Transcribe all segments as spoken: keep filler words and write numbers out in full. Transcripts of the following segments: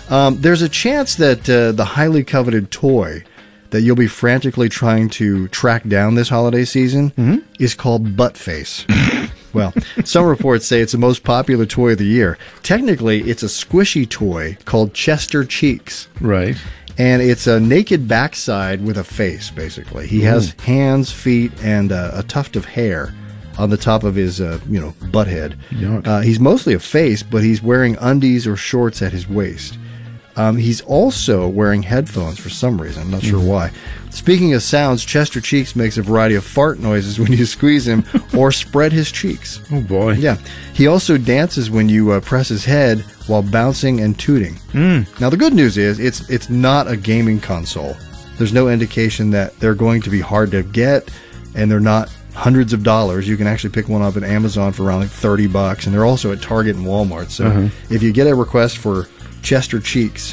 Um, there's a chance that uh, the highly coveted toy that you'll be frantically trying to track down this holiday season mm-hmm. is called Buttface. Well, some reports say it's the most popular toy of the year. Technically, it's a squishy toy called Chester Cheeks. Right. And it's a naked backside with a face, basically. He mm. has hands, feet, and uh, a tuft of hair on the top of his, uh, you know, butt head. Uh, he's mostly a face, but he's wearing undies or shorts at his waist. Um, he's also wearing headphones for some reason. I'm not sure why. Speaking of sounds, Chester Cheeks makes a variety of fart noises when you squeeze him or spread his cheeks. Oh, boy. Yeah. He also dances when you uh, press his head while bouncing and tooting. Mm. Now, the good news is it's it's not a gaming console. There's no indication that they're going to be hard to get, and they're not hundreds of dollars. You can actually pick one up at Amazon for around like thirty bucks, and they're also at Target and Walmart. So uh-huh. if you get a request for Chester Cheeks,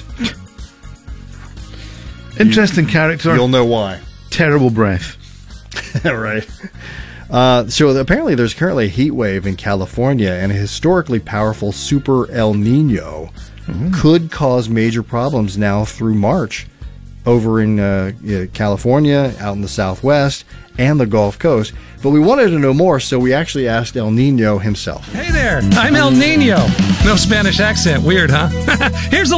interesting you, character. You'll know why. Terrible breath. Right. Uh, so apparently there's currently a heat wave in California, and a historically powerful super El Nino mm-hmm. could cause major problems now through March over in uh, California, out in the Southwest, and the Gulf Coast. But we wanted to know more, so we actually asked El Nino himself. Hey there, I'm El Nino. No Spanish accent. Weird, huh? Here's a